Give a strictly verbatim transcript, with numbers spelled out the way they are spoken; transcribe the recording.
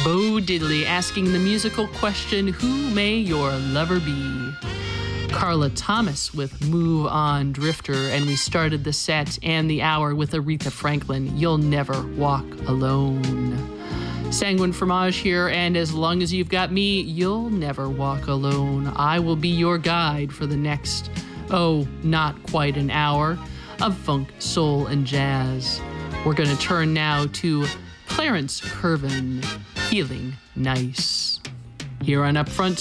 Bo Diddley asking the musical question, who may your lover be? Carla Thomas with Move On Drifter, and we started the set and the hour with Aretha Franklin, You'll Never Walk Alone. Sanguine Fromage here, and as long as you've got me, you'll never walk alone. I will be your guide for the next, oh, not quite an hour of funk, soul, and jazz. We're going to turn now to Clarence Curvin, Feeling Nice. Here on Upfront